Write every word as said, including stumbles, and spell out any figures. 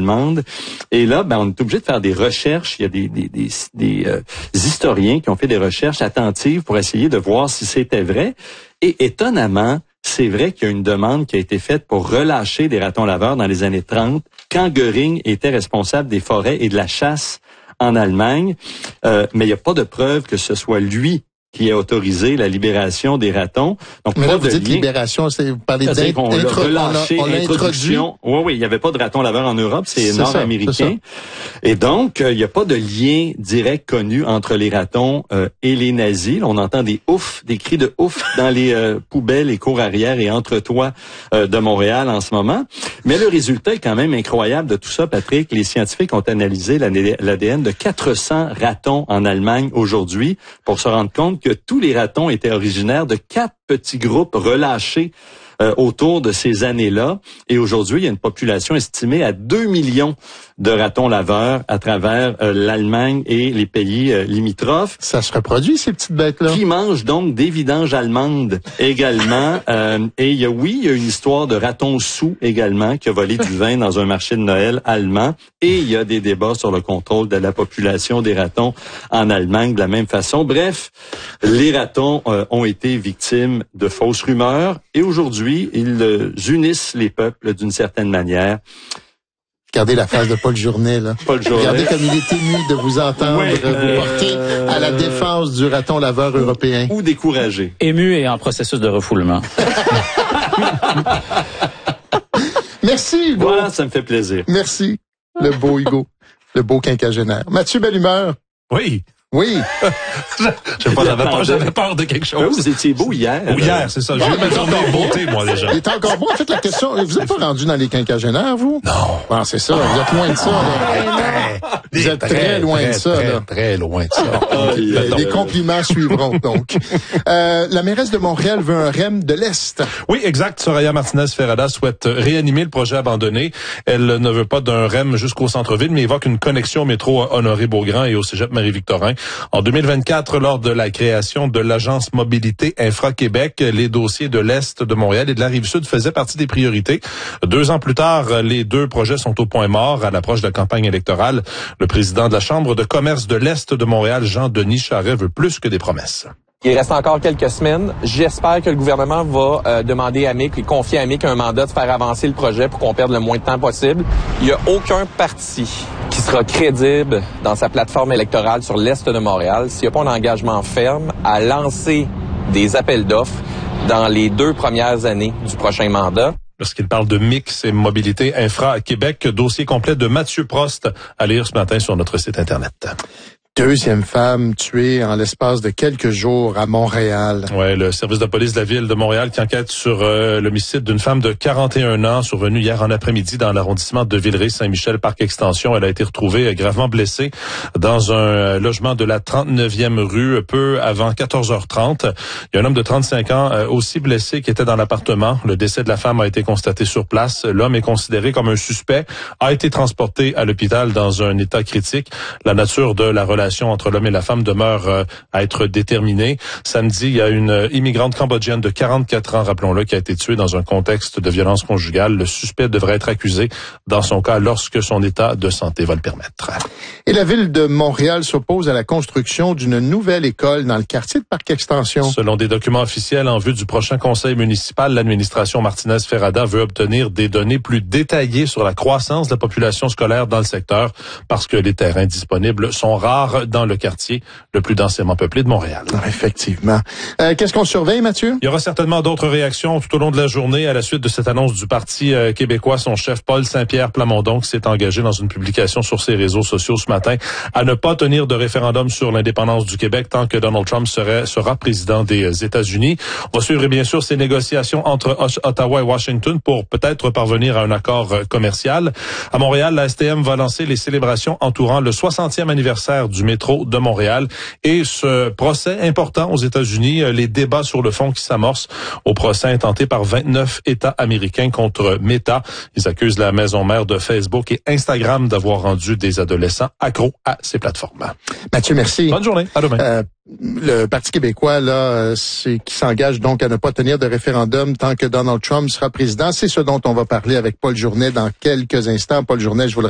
allemande. Et là, ben, on est obligé de faire des recherches. Il y a des, des, des, des euh, historiens qui ont fait des recherches attentives pour essayer de voir si c'était vrai. Et étonnamment, c'est vrai qu'il y a une demande qui a été faite pour relâcher des ratons laveurs dans les années trente, quand Göring était responsable des forêts et de la chasse en Allemagne. Euh, mais il n'y a pas de preuve que ce soit lui qui a autorisé la libération des ratons. Donc, mais pas là, vous de dites lien. libération, c'est, vous parlez C'est-à-dire qu'on l'a relâché, on l'a introduction. Oui, oui, il n'y avait pas de ratons laveurs en Europe, c'est, c'est nord-américain. Et donc, il euh, n'y a pas de lien direct connu entre les ratons euh, et les nazis. Là, on entend des ouf, des cris de ouf dans les euh, poubelles et cours arrière et entre-toits euh, de Montréal en ce moment. Mais le résultat est quand même incroyable de tout ça, Patrick. Les scientifiques ont analysé l'A D N de quatre cents ratons en Allemagne aujourd'hui pour se rendre compte que tous les ratons étaient originaires de quatre petits groupes relâchés euh, autour de ces années-là. Et aujourd'hui, il y a une population estimée à deux millions de ratons laveurs à travers euh, l'Allemagne et les pays euh, limitrophes. Ça se reproduit, ces petites bêtes-là? Qui mangent donc des vidanges allemandes également. euh, et il y a, oui, il y a une histoire de raton sous également qui a volé du vin dans un marché de Noël allemand. Et il y a des débats sur le contrôle de la population des ratons en Allemagne de la même façon. Bref, les ratons euh, ont été victimes de fausses rumeurs. Et aujourd'hui, ils euh, unissent les peuples d'une certaine manière. Regardez la face de Paul Journet, là. Paul Journet. Regardez comme il est ému de vous entendre ouais, vous euh, porter à la défense du raton laveur européen. Ou découragé. Ému et en processus de refoulement. Merci, Hugo. Voilà, ça me fait plaisir. Merci, le beau Hugo, le beau quinquagénaire. Mathieu Bellumeur. Oui. Oui. Je sais pas, j'avais peur, j'avais peur de quelque chose. Vous étiez beau hier. Ou hier, c'est ça. J'ai eu ma journée de beauté, moi, déjà. Il est encore beau. En fait, la question, vous êtes pas rendu dans les quinquagénaires, vous? Non. Bon, c'est ça. Vous êtes loin de ça, là. Vous êtes très, très loin très, de ça, très, là. Très loin de ça. Donc, les, les compliments suivront, donc. Euh, la mairesse de Montréal veut un R E M de l'Est. Oui, exact. Soraya Martinez-Ferrada souhaite réanimer le projet abandonné. Elle ne veut pas d'un R E M jusqu'au centre-ville, mais évoque une connexion au métro Honoré-Beaugrand et au cégep Marie-Victorin. En deux mille vingt-quatre, lors de la création de l'agence Mobilité Infra-Québec, les dossiers de l'Est de Montréal et de la Rive-Sud faisaient partie des priorités. Deux ans plus tard, les deux projets sont au point mort à l'approche de la campagne électorale. Le président de la Chambre de commerce de l'Est de Montréal, Jean-Denis Charest, veut plus que des promesses. Il reste encore quelques semaines. J'espère que le gouvernement va euh, demander à M I C et confier à M I C un mandat de faire avancer le projet pour qu'on perde le moins de temps possible. Il n'y a aucun parti qui sera crédible dans sa plateforme électorale sur l'Est de Montréal s'il n'y a pas un engagement ferme à lancer des appels d'offres dans les deux premières années du prochain mandat. Lorsqu'il parle de mix et mobilité infra à Québec, dossier complet de Mathieu Prost à lire ce matin sur notre site Internet. Deuxième femme tuée en l'espace de quelques jours à Montréal. Ouais, le service de police de la ville de Montréal qui enquête sur euh, l'homicide d'une femme de quarante et un ans survenu hier en après-midi dans l'arrondissement de Villeray-Saint-Michel, Parc Extension. Elle a été retrouvée gravement blessée dans un logement de la trente-neuvième rue peu avant quatorze heures trente. Il y a un homme de trente-cinq ans euh, aussi blessé qui était dans l'appartement. Le décès de la femme a été constaté sur place. L'homme est considéré comme un suspect, a été transporté à l'hôpital dans un état critique. La nature de la relation entre l'homme et la femme demeure euh, à être déterminée. Samedi, il y a une immigrante cambodgienne de quarante-quatre ans, rappelons-le, qui a été tuée dans un contexte de violence conjugale. Le suspect devrait être accusé dans son cas lorsque son état de santé va le permettre. Et la ville de Montréal s'oppose à la construction d'une nouvelle école dans le quartier de Parc Extension. Selon des documents officiels en vue du prochain conseil municipal, l'administration Martinez-Ferrada veut obtenir des données plus détaillées sur la croissance de la population scolaire dans le secteur parce que les terrains disponibles sont rares dans le quartier le plus densément peuplé de Montréal. Effectivement. Euh, qu'est-ce qu'on surveille, Mathieu? Il y aura certainement d'autres réactions tout au long de la journée à la suite de cette annonce du Parti euh, québécois. Son chef, Paul Saint-Pierre Plamondon, qui s'est engagé dans une publication sur ses réseaux sociaux ce matin à ne pas tenir de référendum sur l'indépendance du Québec tant que Donald Trump serait, sera président des États-Unis. On va suivre bien sûr ces négociations entre Ottawa et Washington pour peut-être parvenir à un accord commercial. À Montréal, la S T M va lancer les célébrations entourant le soixantième anniversaire du métro de Montréal et ce procès important aux États-Unis, les débats sur le fond qui s'amorcent au procès intenté par vingt-neuf États américains contre Meta. Ils accusent la maison mère de Facebook et Instagram d'avoir rendu des adolescents accros à ces plateformes. Mathieu, merci. Bonne journée. À demain. Euh, le Parti québécois, là, c'est qui s'engage donc à ne pas tenir de référendum tant que Donald Trump sera président. C'est ce dont on va parler avec Paul Journet dans quelques instants. Paul Journet, je vous le